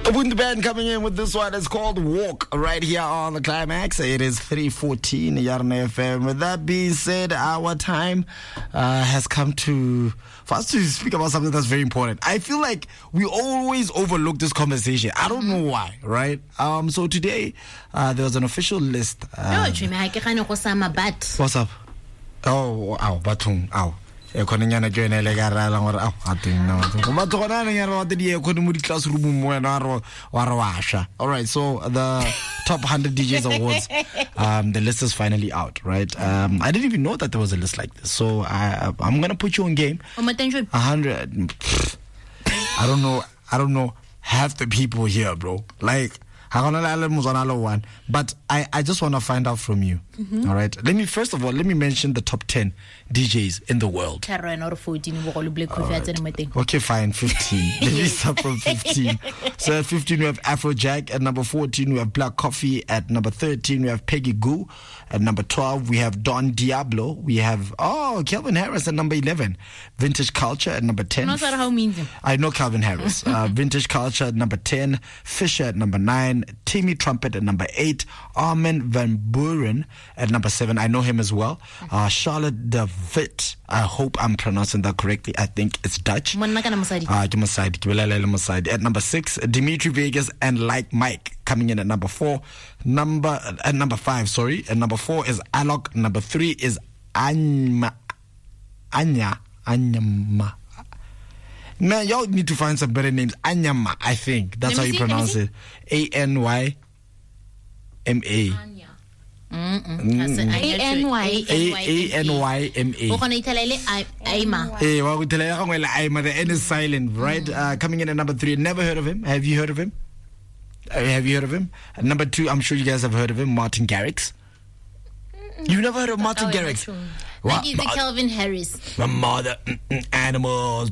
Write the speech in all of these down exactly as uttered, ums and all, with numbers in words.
Ubuntu Band coming in with this one. It's called Walk right here on the Climax. It is three fourteen Yarna F M. With that being said, our time uh, has come to for us to speak about something that's very important. I feel like we always overlook this conversation. I don't know why, right? Um. So today, uh, there was an official list. Uh, what's up? Oh, ow, batung, ow. The Alright, so the top one hundred D Js awards, um, the list is finally out, right? Um, I didn't even know that there was a list like this, so I, I'm gonna put you on game. one hundred. I don't know. I don't know half the people here, bro. Like. One, but I, I just want to find out from you. Mm-hmm. All right. Let me first of all let me mention the top ten D Js in the world. Right. Okay, fine, fifteen. Let me start from fifteen. So at fifteen we have Afrojack. At number fourteen we have Black Coffee. At number thirteen we have Peggy Goo. At number twelve we have Don Diablo. We have oh Calvin Harris at number eleven. Vintage Culture at number ten. Not how means him. I know Calvin Harris. uh, Vintage Culture at number ten. Fisher at number nine. Timmy Trumpet at number eight, Armin van Buuren at number seven. I know him as well. Uh, Charlotte de Witt. I hope I'm pronouncing that correctly. I think it's Dutch. Uh, at number six, Dimitri Vegas and Like Mike coming in at number four. Number at number five, sorry. At number four is Alok. Number three is Anya. Anya. Anyama. Man, y'all need to find some better names. Anyama, I think. That's how you see, pronounce it. A N Y M A. Anya. A N Y A N Y M A. The N is silent, right? Uh, coming in at number three. Never heard of him. Have you heard of him? Uh, have you heard of him? At number two, I'm sure you guys have heard of him. Martin Garrix. You've never heard of Martin oh, Garrix? Like he's the Calvin Harris. My mother, animals.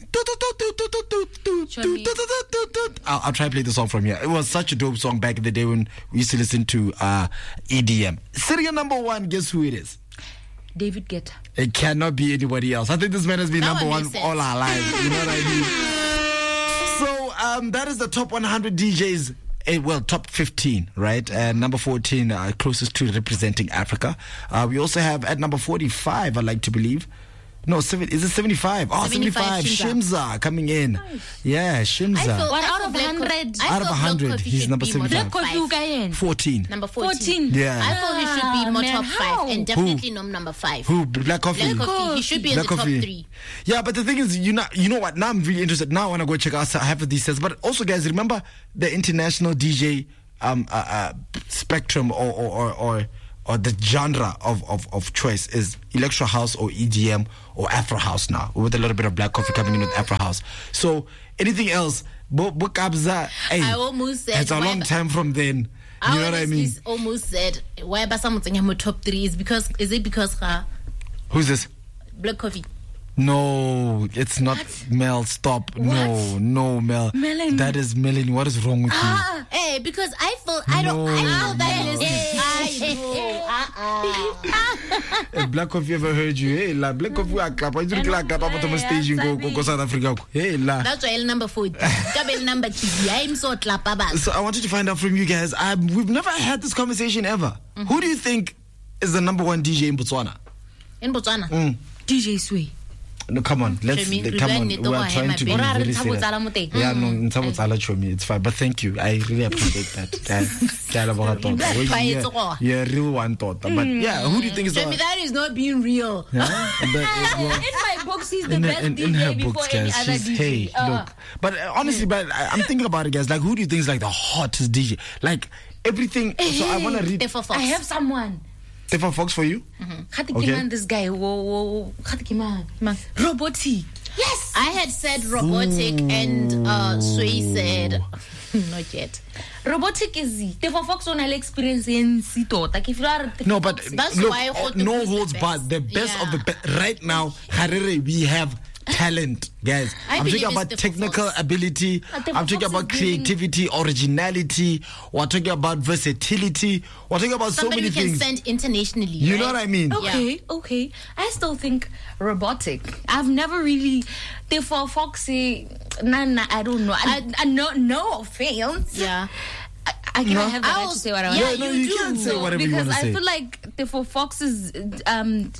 I'll, I'll try to play the song from here. It was such a dope song back in the day when we used to listen to uh, E D M. Sitting at number one, guess who it is? David Guetta. It cannot be anybody else. I think this man has been that number one, one all our lives. You know what I mean? So um, that is the top one hundred D Js. Uh, well, top fifteen, right? And uh, number fourteen, uh, closest to representing Africa. Uh, we also have at number forty-five, I like to believe. No, seven, is it seventy-five? Oh, seventy-five. Shimza. Shimza coming in. Nice. Yeah, Shimza. I thought, what out of one hundred? Out of one hundred, he's number seventy-five. fourteen. Number fourteen. fourteen. Yeah. I thought he should be more man, top five how? And definitely Who? number five. Who? Black Coffee. Black Coffee. He should be Black in the Coffee. top three. Yeah, but the thing is, you know, you know what? Now I'm really interested. Now I want to go check out half of these sets. But also, guys, remember the international D J um, uh, uh, spectrum or or or. or or the genre of, of, of choice is electro house or E D M or Afro house now, with a little bit of Black Coffee coming in with Afro house. So anything else, bo, bo kabza, hey, I almost said it's a long time from then. You know what I mean? Almost said why ba something in my top three is because is it because uh, who's this? Black Coffee. No, it's not what? Mel. Stop. What? No, no, Mel. Melanie. That is Melanie. What is wrong with ah, you? Hey, because I feel I don't. No, I feel that no. list. I know. Black Coffee ever heard you? Hey, la Black Coffee a clap. I do clap clap up on the stage. You go go South Africa. Hey, la. That's why number four. Kabel number two. I'm so clap about. So I wanted to find out from you guys. I we've never had this conversation ever. Mm-hmm. Who do you think is the number one D J in Botswana? In Botswana, mm. D J Sway. No, come on. Let's me, come on. We are trying to be very serious. Yeah, no, mm. It's fine. But thank you. I really appreciate that. Yeah, real one thought. But yeah, who do you think is the one? That is not being real. Yeah? But, well, in my books, he's the in, best in, D J in her before books, any guys, other she's, D J. Hey, uh. look. But uh, honestly, but I, I'm thinking about it, guys. Like, who do you think is like the hottest D J? Like everything. Hey, so I want to read. I have someone. Stefan Fox for you? Mm-hmm. Okay. This guy, whoa, whoa, robotic. Yes, I had said robotic, Ooh. and uh, Sway said not yet. Robotic is Stefan Fox on an experience in Sito. Like if you are no, but that's look, why I no holds barred. The best yeah. of the best right now. Harare, we have talent, guys. I I'm believe talking it's about the technical Fox. ability. Uh, the I'm talking Fox about is giving- creativity, originality. We're talking about versatility. We're talking about Somebody so we many can things. send internationally. You right? know what I mean? Okay, okay. I still think robotic. I've never really. Therefore, Foxy. Nah, nah, I don't know. I, I no, no offense. Yeah. I, I can No. I have the I right to also- say what I want. yeah, no, you you do. can't say So, whatever you Because want to I say. feel like therefore Fox is um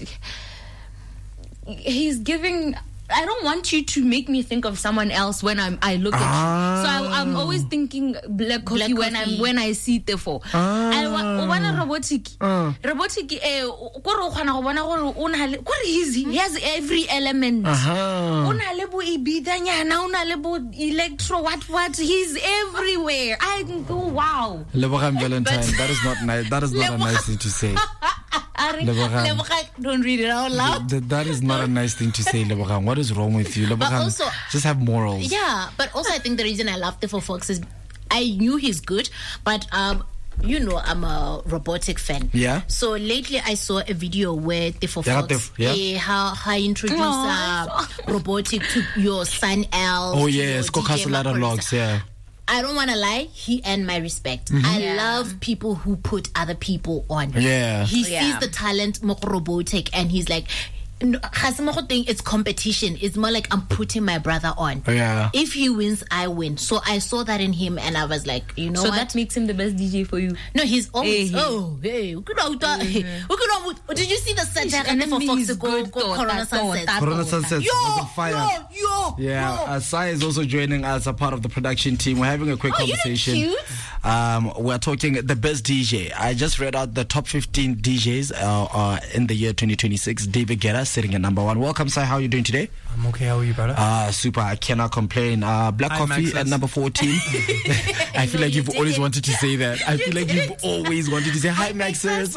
he's giving. I don't want you to make me think of someone else when I'm I look at Ah. you. So I, I'm always thinking black coffee, Black when coffee. I'm when I see therefore. Ah. I wa- wanna robotic. Ah. Robotic eh kore o kgona go bona gore o na le kore he's he has every element. Uh-huh. O na le bo ibidanyana, o na le bo electro what what he's everywhere. I go wow. Lebogang Valentine, that is not nice. That is not a nice thing to say. Ari- Lebogang. Lebogang, don't read it out loud. Th- that is not a nice thing to say, Lebogang. What is wrong with you, Lebogang? also- just have morals. Yeah, but also I think the reason I love Tefo Fox is I knew he's good, but um, you know, I'm a robotic fan. Yeah. So lately I saw a video where Tefo Yeah, Fox, Tef- yeah. eh, how how he introduced uh, robotic to your son Al. Oh to yes, your D J Kokasalada Maphorisa. logs, yeah. I don't want to lie, he earned my respect. Mm-hmm. I Yeah. love people who put other people on. Yeah. He Yeah. sees the talent mo go robotic and he's like, no, ga se mo go teng, it's competition. It's more like I'm putting my brother on. Yeah. If he wins, I win. So I saw that in him and I was like, you know So what? that makes him the best D J for you. No, he's always, Hey, hey. oh, hey, we could have done- we could have- did you see the satire And for then Fox he's to go, good, go though, Corona that- though, Sunset? that- Corona Sunset Yo, was on fire. yo, yo, Yeah, yo. uh, Sai is also joining us, a part of the production team. We're having a quick Oh, you look conversation. cute. Um, we're talking the best D J. I just read out the top fifteen D Js uh, uh, in the year twenty twenty-six. David Guetta sitting at number one. Welcome, Sai. How are you doing today? I'm okay. How are you, brother? Ah, super. I cannot complain. Uh, Black Hi, Coffee Maxus. at number fourteen. I feel know like you you've always did. wanted to say that. I feel like you've always wanted to say, hi, Maxers.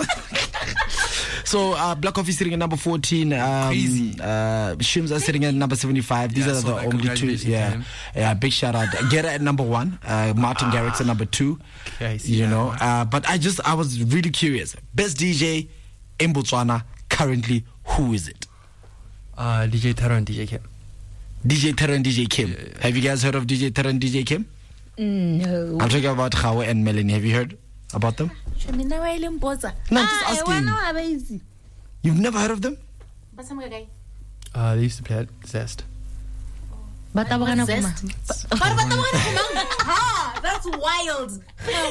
So, uh, Black Coffee sitting at number fourteen. Um, Crazy. Uh, Shims are sitting at number seventy-five. These Yeah, I are saw the that. only two. Congratulations to Yeah. him. Yeah, big shout out. Guetta at number one. Uh, Martin Garrix at number two. Okay, I see You that know, one. uh, but I just, I was really curious. Best D J in Botswana currently, who is it? Uh, D J Taro and D J Kim. D J Terra and D J Kim. Have you guys heard of D J Terra and D J Kim? No. I'm talking about Khawe and Melanie. Have you heard about them? No, I'm just asking. You've never heard of them? Uh, they used to play at Zest. But I'm gonna Zest. Ah, that's wild.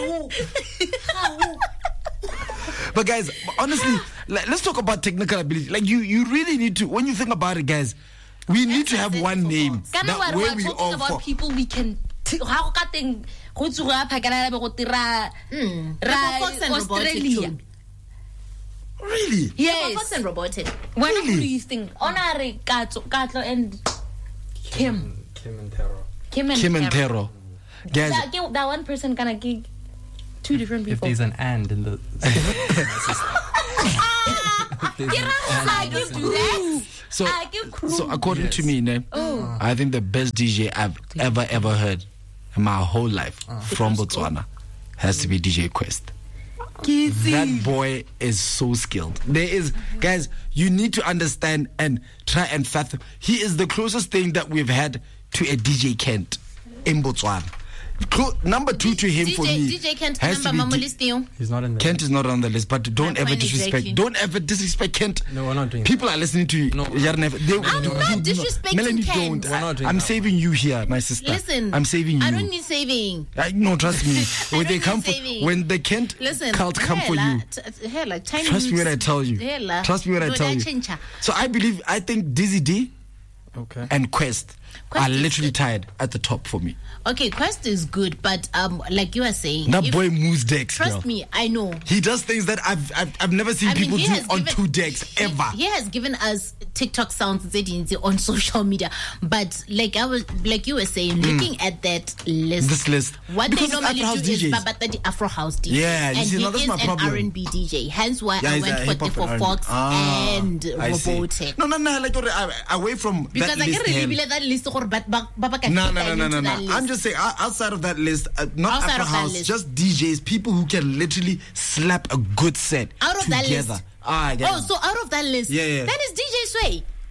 But guys, honestly, like, let's talk about technical ability. Like you, you really need to. When you think about it, guys, we need to have one name Kana that wa- where we're we talking all about for. people we can t- ha go ka teng go tsuga phakela be go tira ra Fox and robotic Australia. too. Really? Yes. Fox and robotic. When Really? who do you think? Honore Katlo Katlo and Kim. Kim and Taro. Kim and Kim and Taro. Tero. Guys, That, give- that one person gonna give two different If people. there's an and in the. I give that. so I give crew. so according to Yes. me, ne, I think the best D J I've ever ever heard in my whole life from Botswana has to be D J Quest. That boy is so skilled. There is, guys, you need to understand and try and fathom. He is the closest thing that we've had to a D J Kent in Botswana. Clo- number two to him D J, for me D J Kent has to number be Mama D- Listio. He's not in the. Kent is not on the list, but don't My ever point disrespect. exactly. Don't ever disrespect Kent. No, we're not doing People are listening to you. No. Yarnef. They, I'm you- not you- disrespecting Melanie, Kent. don't. We're not doing I'm that. saving you here, my sister. Listen, I'm saving you. I don't need saving. I, no, trust me. When don't they need come for, saving. when the Kent Listen, cult come for hela, you. t- hela, tiny Trust me when I roots. tell you. Hela. Trust me when I No, tell that you. chincha. So I believe, I think Dizzy D Okay. and Quest, Quest are is literally good. tied at the top for me. Okay, Quest is good, but um, like you are saying, That if- boy moves decks, trust girl. me, I know. He does things that I've I've, I've never seen I mean, people he do has on given- two decks he- ever. He has given us TikTok sounds on social media, but like I was, like you were saying, looking at that list, This list. what Because they it's normally Afro do House is D Js. Babata the Afro House D J, Yeah, you and see, he now that's is my an problem. R and B D J. Hence why Yeah, I he's went a for hip-hop Tefo and R and B. Fox Ah, and I see. Robotic. No, no, no. Like uh, away from Because that I list. can hell. really that list or but but but can No, fit no, no, no, into no, that no. list. I'm just saying, o- outside of that list, uh, not Outside Afro of that House, list. just D Js, people who can literally slap a good set Out of together. that list. Ah, I get Oh, it. so out of that list, Yeah, yeah. then it's D J Sway.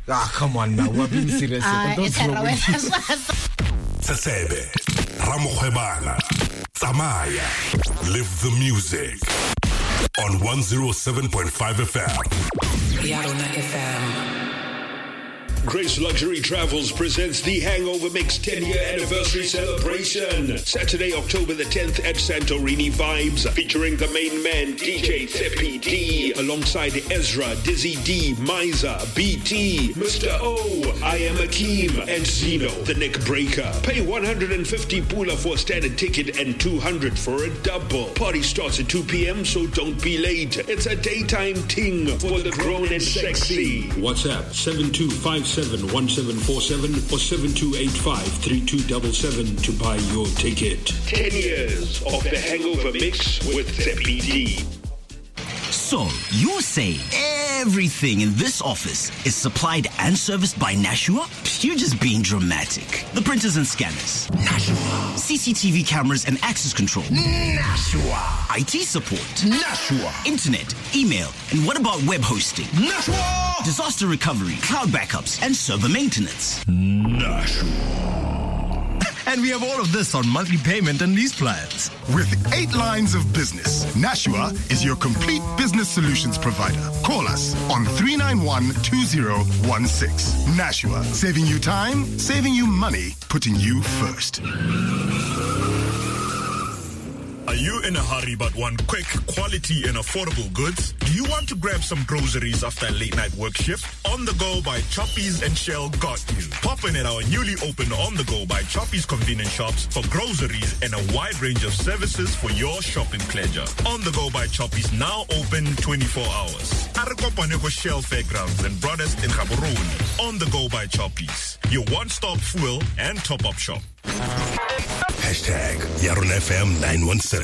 Ah, come on now. We're being serious. Ah, Don't it's throw a me. Tsesebe, Ramokgwebana, Tsamaya, live the music on one oh seven point five F M. Yarona F M. Grace Luxury Travels presents the Hangover Mix ten-year anniversary celebration. Saturday, October the tenth at Santorini Vibes, featuring the main man, D J Seppi D, alongside Ezra, Dizzy D, Miza, B T, Mister O, I Am Akeem, and Zeno, the Neck Breaker. Pay one hundred fifty pula for a standard ticket and two hundred for a double. Party starts at two p.m., so don't be late. It's a daytime ting for the grown and sexy. WhatsApp seven two five seven one seven four seven or seven two eight five three two seven seven to buy your ticket. Ten years of the Hangover Mix with Seppi D. So, you're saying everything in this office is supplied and serviced by Nashua? You're just being dramatic. The printers and scanners. Nashua. C C T V cameras and access control. Nashua. I T support. Nashua. Internet, email, and what about web hosting? Nashua. Disaster recovery, cloud backups, and server maintenance. Nashua. And we have all of this on monthly payment and lease plans. With eight lines of business, Nashua is your complete business solutions provider. Call us on three nine one two zero one six. Nashua, saving you time, saving you money, putting you first. Are you in a hurry but want quick, quality and affordable goods? Do you want to grab some groceries after a late night work shift? On the Go by Choppies and Shell got you. Pop in at our newly opened On the Go by Choppies convenience shops for groceries and a wide range of services for your shopping pleasure. On the Go by Choppies now open twenty-four hours. Arakopaneko Shell Fairgrounds and Broadest in Gaborone. On the Go by Choppies, your one-stop fuel and top-up shop. Hashtag Yarona F M nine one seven.